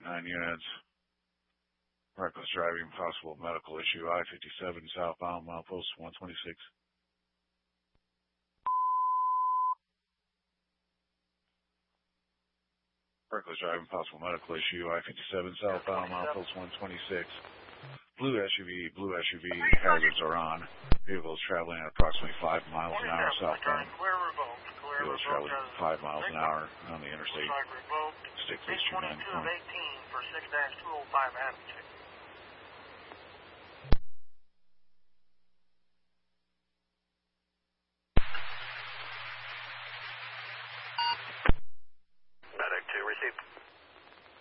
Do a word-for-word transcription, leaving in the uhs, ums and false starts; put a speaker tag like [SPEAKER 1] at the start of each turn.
[SPEAKER 1] Nine units. Reckless driving, possible medical issue. I fifty-seven southbound, milepost one twenty-six. Reckless driving, possible medical issue. I fifty-seven southbound, milepost one twenty-six. Blue S U V, blue S U V, hazards are on. Vehicles traveling at approximately five miles an hour southbound. Vehicles traveling five miles an hour on the interstate. Stick to two nine one.
[SPEAKER 2] for six dash two oh five Avenue.